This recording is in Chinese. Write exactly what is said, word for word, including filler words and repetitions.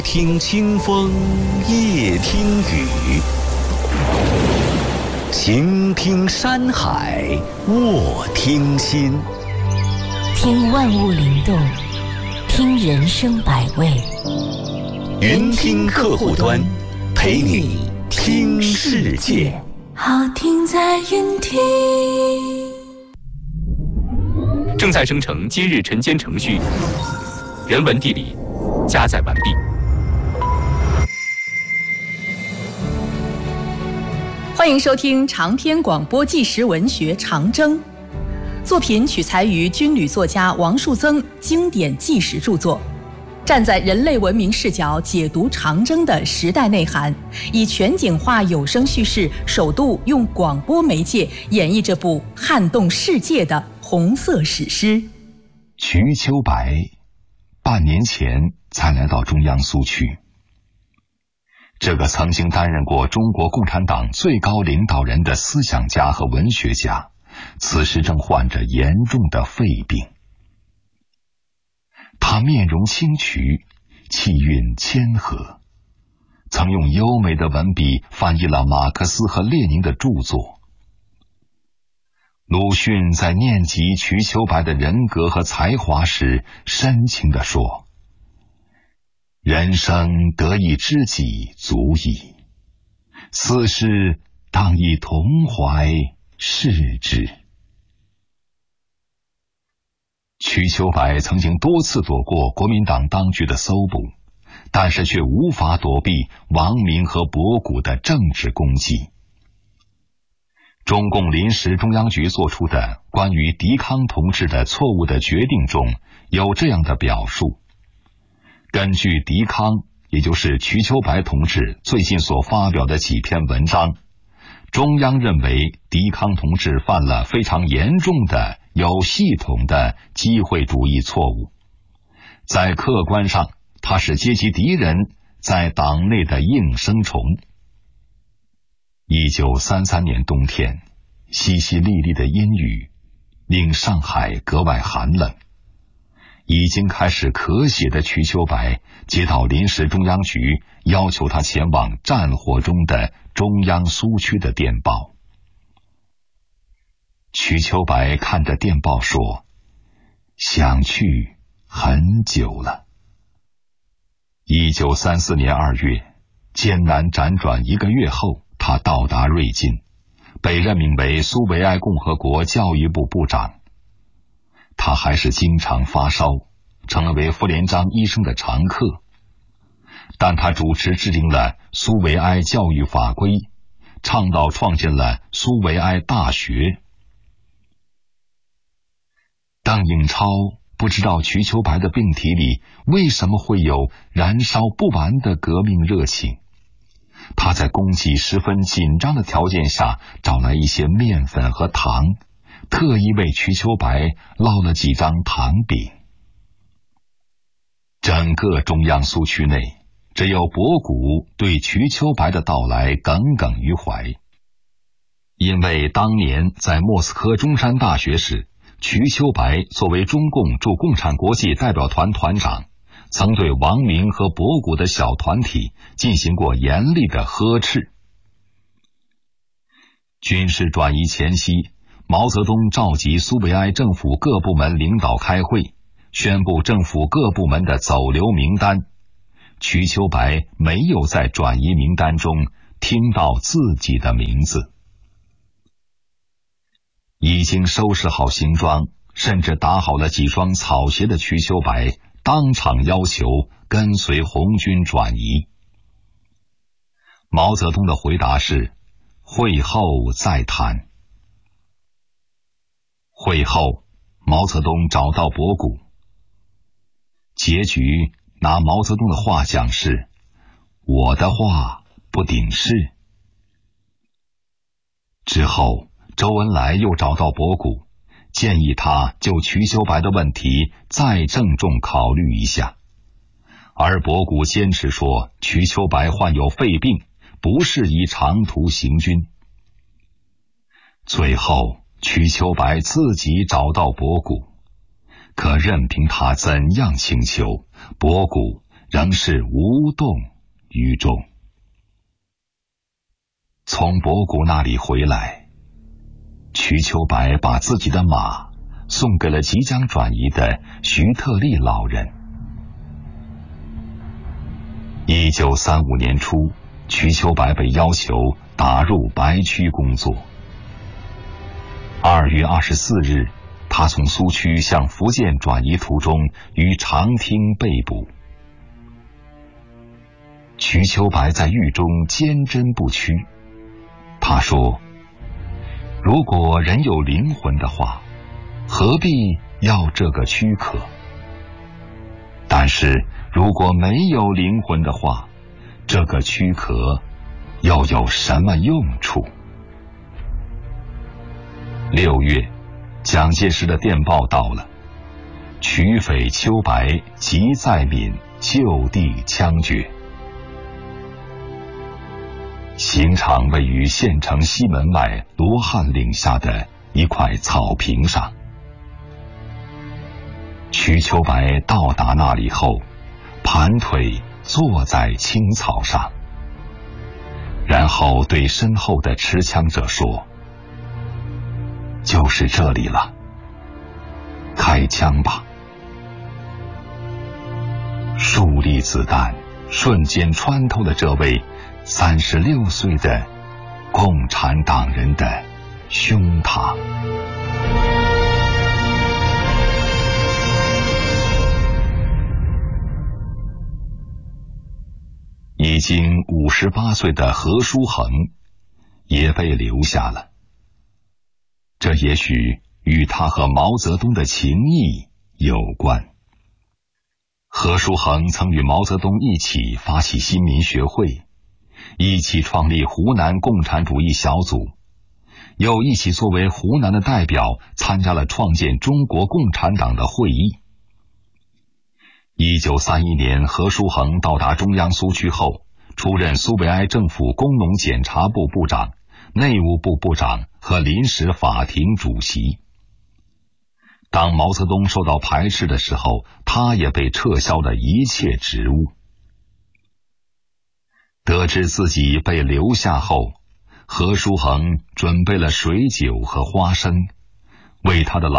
听清风，夜听雨，行听山海，卧听心。 听万物灵动，听人生百味。 云听客户端，陪你听世界。 好听在云听。 正在生成今日晨间程序，人文地理加载完毕。 欢迎收听长篇广播纪实文学《长征》，作品取材于军旅作家王树增经典纪实著作，站在人类文明视角解读长征的时代内涵，以全景化有声叙事，首度用广播媒介演绎这部撼动世界的红色史诗。 瞿秋白半年前才来到中央苏区。这个曾经担任过中国共产党最高领导人的思想家和文学家，此时正患着严重的肺病。他面容清癯，气韵谦和，曾用优美的文笔翻译了马克思和列宁的著作。鲁迅在念及瞿秋白的人格和才华时，深情地说：人生得一知己足矣，此事当以同怀视之。瞿秋白曾经多次躲过国民党当局的搜捕，但是却无法躲避王明和博古的政治攻击。中共临时中央局作出的关于狄康同志的错误的决定中有这样的表述：根据狄康，也就是瞿秋白同志最近所发表的几篇文章，中央认为狄康同志犯了非常严重的有系统的机会主义错误，在客观上他是阶级敌人在党内的应声虫。一九三三年冬天，淅淅沥沥的阴雨令上海格外寒冷。已经开始咳血的瞿秋白接到临时中央局要求他前往战火中的中央苏区的电报。瞿秋白看着电报说：想去很久了。一九三四年二月，艰难辗转一个月后，他到达瑞金，被任命为苏维埃共和国教育部部长。他还是经常发烧，成为傅连璋医生的常客。但他主持制定了苏维埃教育法规，倡导创建了苏维埃大学。邓颖超不知道瞿秋白的病体里为什么会有燃烧不完的革命热情。他在供给十分紧张的条件下找来一些面粉和糖，特意为瞿秋白烙了几张糖饼。整个中央苏区内，只有博古对瞿秋白的到来耿耿于怀。因为当年在莫斯科中山大学时，瞿秋白作为中共驻共产国际代表团团长，曾对王明和博古的小团体进行过严厉的呵斥。军事转移前夕，毛泽东召集苏维埃政府各部门领导开会，宣布政府各部门的走留名单。瞿秋白没有在转移名单中听到自己的名字。已经收拾好行装，甚至打好了几双草鞋的瞿秋白当场要求跟随红军转移。毛泽东的回答是：会后再谈。会后，毛泽东找到博古，结局拿毛泽东的话讲是：我的话不顶事。之后，周恩来又找到博古，建议他就瞿秋白的问题再郑重考虑一下。而博古坚持说瞿秋白患有肺病，不适宜长途行军。最后，瞿秋白自己找到博古，可任凭他怎样请求，博古仍是无动于衷。从博古那里回来，瞿秋白把自己的马送给了即将转移的徐特立老人。一九三五年初，瞿秋白被要求打入白区工作。二月二十四日，他从苏区向福建转移途中于长汀被捕。瞿秋白在狱中坚贞不屈，他说：如果人有灵魂的话，何必要这个躯壳？但是如果没有灵魂的话，这个躯壳又有什么用处？六月，蒋介石的电报到了，曲匪秋白即在闽就地枪决。刑场位于县城西门外罗汉岭下的一块草坪上。瞿秋白到达那里后，盘腿坐在青草上，然后对身后的持枪者说：就是这里了，开枪吧。数粒子弹瞬间穿透了这位三十六岁的共产党人的胸膛。已经五十八岁的何书衡也被留下了，这也许与他和毛泽东的情谊有关。何书衡曾与毛泽东一起发起新民学会，一起创立湖南共产主义小组，又一起作为湖南的代表参加了创建中国共产党的会议。一九三一年，何书衡到达中央苏区后，出任苏维埃政府工农检察部部长、内务部部长和临时法庭主席。当毛泽东受到排斥的时候，他也被撤销了一切职务。得知自己被留下后，何书衡准备了水酒和花生，为他的老